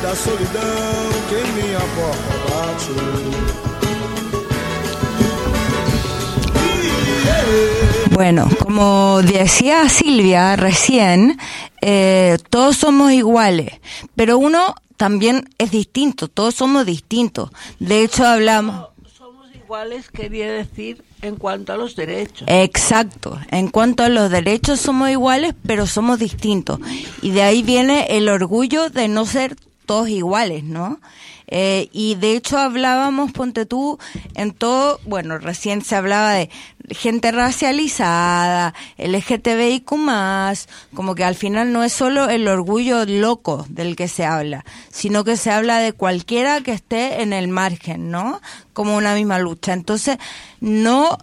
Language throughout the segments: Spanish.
Da solidão que em minha porta bate. Bueno, como decía Silvia recién, todos somos iguales, pero uno también es distinto, todos somos distintos. De hecho, hablamos... Somos iguales, quería decir, en cuanto a los derechos. Exacto, en cuanto a los derechos somos iguales, pero somos distintos. Y de ahí viene el orgullo de no ser todos iguales, ¿no? Y de hecho hablábamos, ponte tú, en todo, bueno, recién se hablaba de gente racializada, LGTBIQ+, como que al final no es solo el orgullo loco del que se habla, sino que se habla de cualquiera que esté en el margen, ¿no? Como una misma lucha. Entonces, no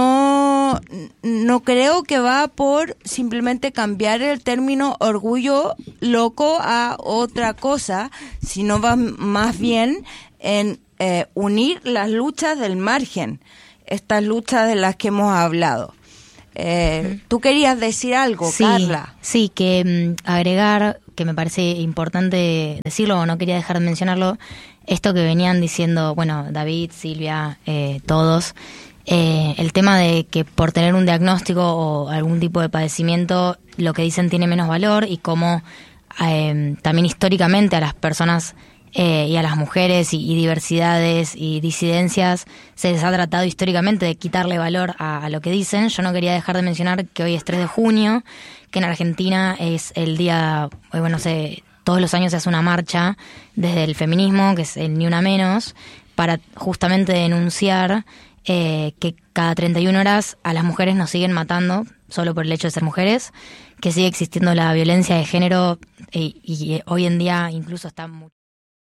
creo que va por simplemente cambiar el término orgullo loco a otra cosa, sino va más bien en unir las luchas del margen, estas luchas de las que hemos hablado. ¿Tú querías decir algo, sí, Carla? Sí, que agregar, que me parece importante decirlo, o no quería dejar de mencionarlo, esto que venían diciendo, bueno, David, Silvia, todos, el tema de que por tener un diagnóstico o algún tipo de padecimiento, lo que dicen tiene menos valor, y cómo también históricamente a las personas y a las mujeres y diversidades y disidencias se les ha tratado históricamente de quitarle valor a lo que dicen. Yo no quería dejar de mencionar que hoy es 3 de junio, que en Argentina es el día, bueno, todos los años se hace una marcha desde el feminismo, que es el Ni Una Menos, para justamente denunciar que cada 31 horas a las mujeres nos siguen matando solo por el hecho de ser mujeres, que sigue existiendo la violencia de género y hoy en día incluso está mucho